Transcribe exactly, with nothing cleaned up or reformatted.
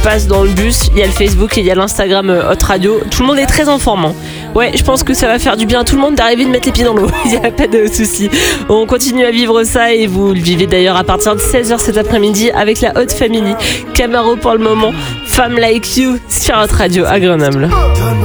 passe dans le bus, il y a le Facebook et il y a l'Instagram euh, Hot Radio. Tout le monde est très en forme. Hein. Ouais, je pense que ça va faire du bien à tout le monde d'arriver de mettre les pieds dans l'eau. Il n'y a pas de souci. On continue à vivre ça et vous le vivez d'ailleurs à partir de seize heures cet après-midi avec la Hot Family. Camaro pour le moment, Femme Like You sur Hot Radio à Grenoble.